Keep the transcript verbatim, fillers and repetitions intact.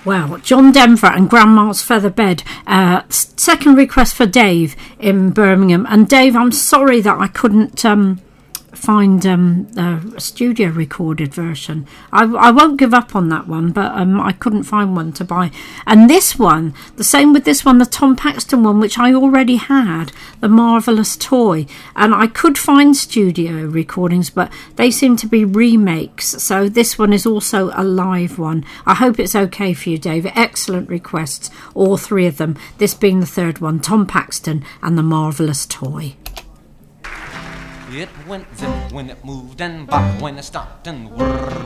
Well, John Denver and Grandma's Feather Bed. Uh, second request for Dave in Birmingham. And Dave, I'm sorry that I couldn't um, find um, a studio recorded version. I, I won't give up on that one, but um, I couldn't find one to buy. And this one, the same with this one, the Tom Paxton one, which I already had, The Marvellous Toy. And I could find studio recordings, but they seem to be remakes. So this one is also a live one. I hope it's okay for you, Dave. Excellent requests, all three of them. This being the third one, Tom Paxton and The Marvellous Toy. It went zip when it moved and bop when it stopped and whirr.